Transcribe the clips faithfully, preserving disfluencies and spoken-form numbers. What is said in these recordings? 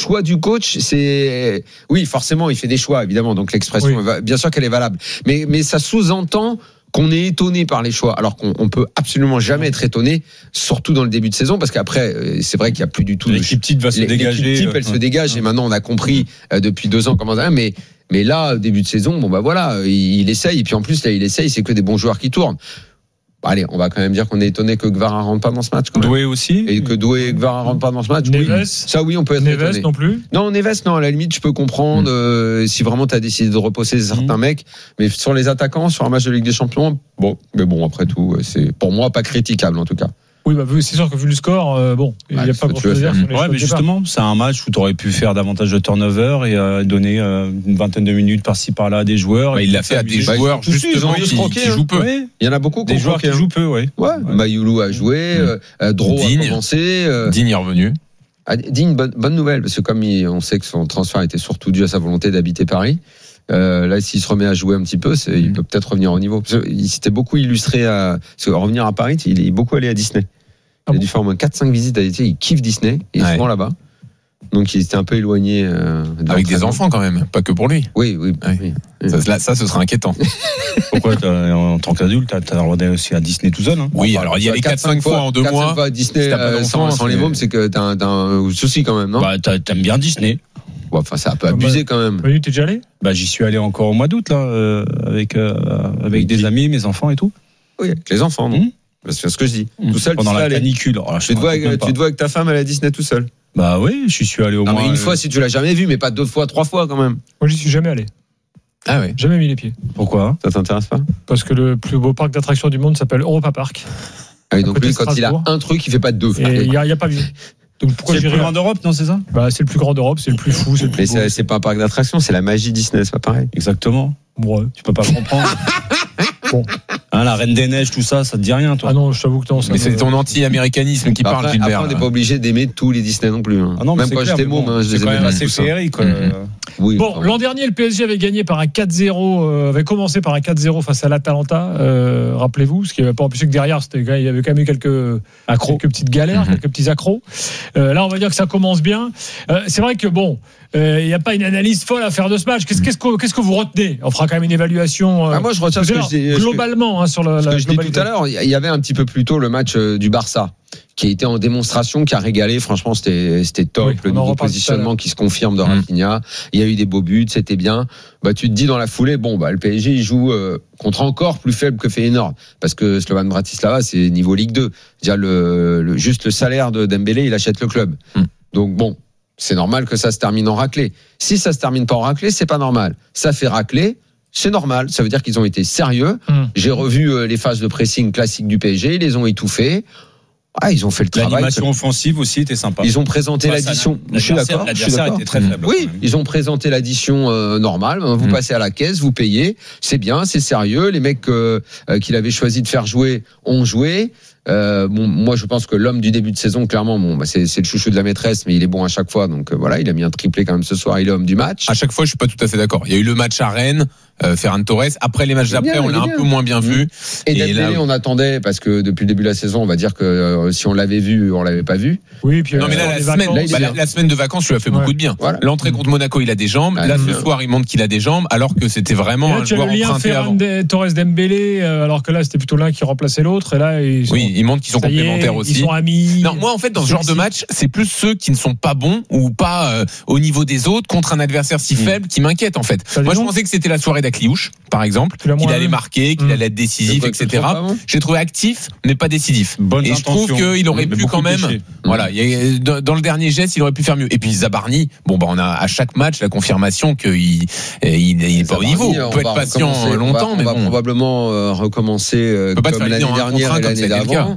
choix du coach, c'est oui, forcément, il fait des choix, évidemment. Donc l'expression, oui. va... bien sûr qu'elle est valable. Mais mais ça sous-entend qu'on est étonné par les choix, alors qu'on on peut absolument jamais être étonné, surtout dans le début de saison, parce qu'après, c'est vrai qu'il y a plus du tout. L'équipe type va se l'équipe dégager. L'équipe type, elle euh, se dégage, euh, et maintenant on a compris euh, depuis deux ans comment ça. Mais mais là, au début de saison, bon bah voilà, il, il essaye, et puis en plus là, il essaye, c'est que des bons joueurs qui tournent. Bah, allez, on va quand même dire qu'on est étonné que Gvara rentre pas dans ce match. Doué aussi. Et que Doué et Gvara rentrent pas dans ce match. Neves, oui. Ça, oui, on peut être Neves étonné. non plus. Non, Neves, non, à la limite, je peux comprendre, mmh. euh, si vraiment tu as décidé de reposer certains mmh. mecs. Mais sur les attaquants, sur un match de Ligue des Champions, bon, mais bon, après tout, c'est pour moi pas critiquable en tout cas. Oui, bah, c'est sûr que vu le score, euh, bon, il n'y a pas grand-chose à dire sur les ouais, mais justement, c'est un match où tu aurais pu faire davantage de turnover et euh, donner euh, une vingtaine de minutes par-ci par-là à des joueurs. Bah, il l'a fait à des bah, joueurs justement qui, croquer, qui jouent peu. Ouais. Il y en a beaucoup qui des joueurs qui jouent peu, oui. Ouais. ouais. Mayoulou a joué, mmh. euh, Dro a commencé. Euh... Digne est revenu. Ah, Digne, bonne, bonne nouvelle, parce que comme il, on sait que son transfert était surtout dû à sa volonté d'habiter Paris. Euh, là, s'il se remet à jouer un petit peu, c'est, mmh. il peut peut-être revenir au niveau. Parce il s'était beaucoup illustré à, parce que revenir à Paris, il est beaucoup allé à Disney. Il a dû faire au moins quatre cinq visites à l'été. Il kiffe Disney. Il est ouais. souvent là-bas. Donc, il était un peu éloigné. Euh, Avec des enfants, quand même. Pas que pour lui. Oui, oui. oui. oui. Ça, là, ça, ce sera inquiétant. Pourquoi, en tant qu'adulte, t'as le droit d'aller aussi à Disney tout seul, hein? Oui, enfin, alors, il y a les quatre cinq fois en deux mois. fois à Disney, euh, sans, sans les mômes, c'est que t'as un, t'as un souci quand même, non? Bah, t'aimes bien Disney. Bon, enfin, c'est un peu abusé quand même. Oui, t'es déjà allé? Bah, j'y suis allé encore au mois d'août, là, euh, avec, euh, avec des amis, mes enfants et tout. Oui, avec les enfants, non? Mmh. C'est ce que je dis. Mmh. Tout seul, pendant la allé. canicule. Alors, tu, te vois avec, tu te vois avec ta femme à la Disney tout seul. Bah oui, je suis allé au non, moins. Mais une euh... fois si tu l'as jamais vu, mais pas deux fois, trois fois quand même. Moi, j'y suis jamais allé. Ah ouais. Jamais mis les pieds. Pourquoi? Ça t'intéresse pas? Parce que le plus beau parc d'attractions du monde s'appelle Europa Park. Ah oui, donc lui, quand il a un truc, il fait pas deux. Et il y, y a pas mieux. Donc pourquoi c'est le plus grand d'Europe, non, c'est ça? Bah c'est le plus grand d'Europe, c'est le plus fou, c'est le plus. Mais beau. C'est, c'est pas un parc d'attractions, c'est la magie Disney, c'est pas pareil. Exactement. Ouais. Tu peux pas comprendre. Bon. Hein, la Reine des Neiges, tout ça, ça te dit rien, toi? Ah non, je t'avoue que non. Ça mais c'est ton anti-américanisme qui après, parle, Gilbert. Après, on n'est pas obligé d'aimer tous les Disney non plus. Hein. Ah non, même quand j'étais môme, bon, je les aimais assez féerique, quoi. Mm-hmm. Oui, bon, enfin, l'an dernier, le P S G avait gagné par un quatre zéro, euh, avait commencé par un quatre zéro face à l'Atalanta, euh, rappelez-vous, ce qui n'avait pas empêché que derrière, c'était, il y avait quand même eu quelques, accros. quelques petites galères, mm-hmm. quelques petits accros. Euh, là, on va dire que ça commence bien. Euh, c'est vrai que bon, il euh, n'y a pas une analyse folle à faire de ce match. Qu'est-ce, qu'est-ce, que, qu'est-ce que vous retenez? On fera quand même une évaluation. Euh, ah, moi, je retiens ce que je dis. Globalement, hein, sur le, ce la que je dis tout à l'heure, il y avait un petit peu plus tôt le match du Barça, qui a été en démonstration, qui a régalé. Franchement, c'était, c'était top. Oui, le nouveau positionnement qui se confirme de Rafinha. Mmh. Il y a eu des beaux buts, c'était bien. Bah, tu te dis dans la foulée, bon, bah, le P S G, il joue euh, contre encore plus faible que Feyenoord. Parce que Slovan Bratislava, c'est niveau Ligue deux. Déjà, le, le, juste le salaire de Dembélé, il achète le club. Mmh. Donc, bon, c'est normal que ça se termine en raclée. Si ça se termine pas en raclée, c'est pas normal. Ça fait raclée. C'est normal, ça veut dire qu'ils ont été sérieux. Mmh. J'ai revu euh, les phases de pressing classiques du P S G, ils les ont étouffés. Ah, ils ont fait le travail. L'animation offensive aussi était sympa. Ils ont présenté enfin, l'addition. Je suis d'accord. L'adversaire était très faible. Oui, ils ont présenté l'addition euh, normale. Vous mmh. passez à la caisse, vous payez. C'est bien, c'est sérieux. Les mecs euh, euh, qu'il avait choisi de faire jouer ont joué. Euh, bon, moi, je pense que l'homme du début de saison, clairement, bon, bah, c'est, c'est le chouchou de la maîtresse, mais il est bon à chaque fois. Donc euh, voilà, il a mis un triplé quand même ce soir. Il est homme du match. À chaque fois, je suis pas tout à fait d'accord. Il y a eu le match à Rennes, euh, Ferran Torres. Après les matchs d'après, bien, on l'a un peu moins bien mmh. vu. Et, et Dembélé, là... on attendait parce que depuis le début de la saison, on va dire que euh, si on l'avait vu, on l'avait pas vu. Oui, puis non, mais là, la semaine, là, bah, la, la semaine de vacances, je lui a fait ouais. beaucoup de bien. Voilà. L'entrée contre Monaco, il a des jambes. Ah, là, ce soir, il montre qu'il a des jambes, alors que c'était vraiment là, un joueur emprunté avant. De Torres Dembélé, alors que là, c'était plutôt l'un qui remplaçait l'autre. Et là, ils sont... oui, il montre qu'ils sont complémentaires aussi. Ils sont amis. Non, moi, en fait, dans ce genre de match, c'est plus ceux qui ne sont pas bons ou pas euh, au niveau des autres contre un adversaire si mmh. faible qui m'inquiète, en fait. Moi, je pensais que c'était la soirée d'Akliouche, par exemple, qu'il allait marquer, qu'il mmh. allait être décisif, et cetera. J'ai trouvé actif, mais pas décisif. Bonne et intention. je trouve qu'il aurait pu quand même, mmh. voilà, y a, dans le dernier geste, il aurait pu faire mieux. Et puis Zabarni, bon, bah, on a à chaque match la confirmation qu'il il, il est pas au niveau. On peut être patient longtemps, mais on va probablement recommencer comme l'année dernière et l'année d'avant.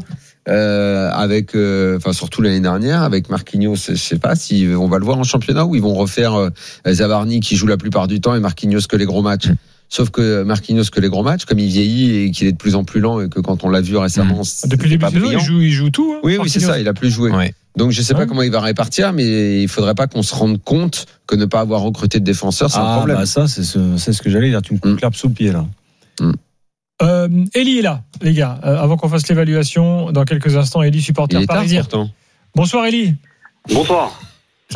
Euh, avec, euh, enfin surtout l'année dernière, avec Marquinhos, je sais pas si on va le voir en championnat ou ils vont refaire euh, Zabarni qui joue la plupart du temps et Marquinhos que les gros matchs. Mmh. Sauf que Marquinhos que les gros matchs, comme il vieillit et qu'il est de plus en plus lent et que quand on l'a vu récemment, mmh. depuis le début de saison, il joue, il joue tout. Hein, oui, oui, c'est ça, il a plus joué. Ouais. Donc je sais ouais. pas comment il va répartir, mais il faudrait pas qu'on se rende compte que ne pas avoir recruté de défenseurs, c'est ah, un problème. Bah ça, c'est ce, c'est ce que j'allais dire. Tu me coupes mmh. l'herbe sous le pied là. Mmh. Euh, Elie est là, les gars. Euh, avant qu'on fasse l'évaluation, dans quelques instants, Elie, supporter parisien. Bonsoir, Elie. Bonsoir. Ça va ?